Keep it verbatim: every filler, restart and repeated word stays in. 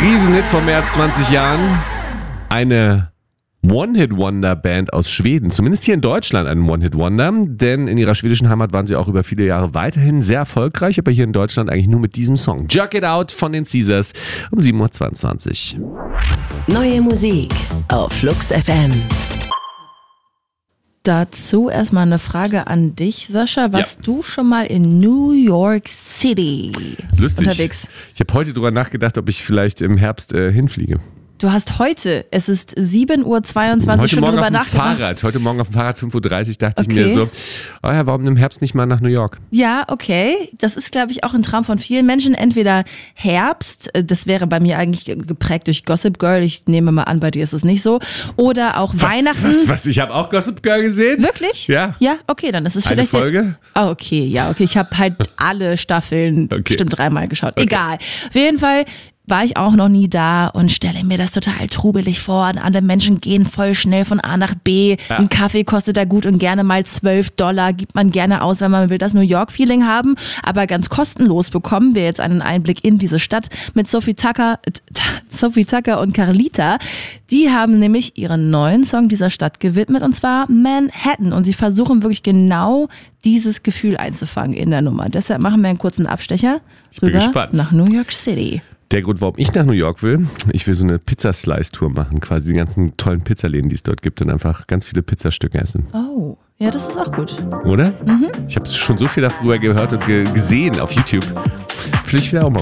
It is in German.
Riesenhit vor mehr als zwanzig Jahren. Eine One-Hit-Wonder-Band aus Schweden. Zumindest hier in Deutschland ein One-Hit-Wonder. Denn in ihrer schwedischen Heimat waren sie auch über viele Jahre weiterhin sehr erfolgreich. Aber hier in Deutschland eigentlich nur mit diesem Song. Jerk It Out von den Caesars um sieben Uhr zweiundzwanzig. Neue Musik auf Flux F M. Dazu erstmal eine Frage an dich, Sascha. Warst Ja. du schon mal in New York City Lustig. unterwegs? Ich habe heute drüber nachgedacht, ob ich vielleicht im Herbst äh, hinfliege. Du hast heute, es ist sieben Uhr zweiundzwanzig, Heute schon Morgen drüber auf dem nachgedacht. Fahrrad. Heute Morgen auf dem Fahrrad fünf Uhr dreißig dachte ich Okay. mir so, oh ja, warum im Herbst nicht mal nach New York? Ja, okay. Das ist, glaube ich, auch ein Traum von vielen Menschen. Entweder Herbst, äh, das wäre bei mir eigentlich ge- geprägt durch Gossip Girl. Ich nehme mal an, bei dir ist es nicht so. Oder auch Weihnachten. Was, was? Ich habe auch Gossip Girl gesehen. Wirklich? Ja. Ja, okay, dann ist es Eine vielleicht... der- Folge? Oh, okay, ja, okay. Ich habe halt alle Staffeln Okay. bestimmt dreimal geschaut. Egal. Auf jeden Fall war ich auch noch nie da und stelle mir das total trubelig vor. Und alle Menschen gehen voll schnell von A nach B. Ja. Ein Kaffee kostet da gut und gerne mal zwölf Dollar. Gibt man gerne aus, wenn man will das New York-Feeling haben. Aber ganz kostenlos bekommen wir jetzt einen Einblick in diese Stadt mit Sophie Tucker, t- t- Sophie Tucker und Carlita. Die haben nämlich ihren neuen Song dieser Stadt gewidmet, und zwar Manhattan. Und sie versuchen wirklich genau dieses Gefühl einzufangen in der Nummer. Deshalb machen wir einen kurzen Abstecher bin rüber gespannt. nach New York City. Der Grund, warum ich nach New York will, ich will so eine Pizza-Slice-Tour machen, quasi die ganzen tollen Pizzaläden, die es dort gibt und einfach ganz viele Pizzastücke essen. Oh, ja, das ist auch gut. Oder? Mhm. Ich habe schon so viel darüber gehört und ge- gesehen auf YouTube. Vielleicht wieder auch mal